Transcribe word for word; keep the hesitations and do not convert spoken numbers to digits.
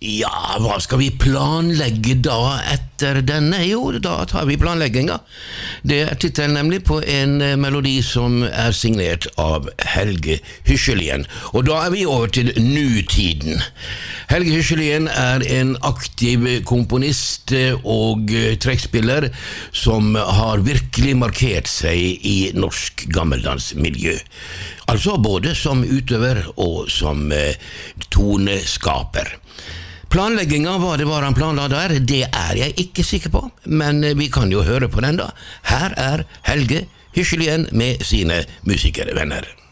Ja, hva skal vi planlegge da etter denne? Jo, da tar vi planlegginga. Det er titelen nemlig på en melodi som er signert av Helge Hysjelien. Og da er vi over til nutiden. Helge Hysjelien er en aktiv komponist og trekkspiller som har virkelig markert seg i norsk gammeldansmiljø. Altså både som utøver og som toneskaper. Planlegginga, hva det var han planla der, det er jeg ikke sikker på, men vi kan jo høre på den da. Her er Helge Hysjelien med sine musikervenner.